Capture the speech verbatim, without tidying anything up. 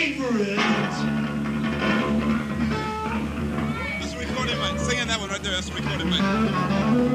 favorite. That's a recording, mate. Singing that one right there. That's a recording, mate.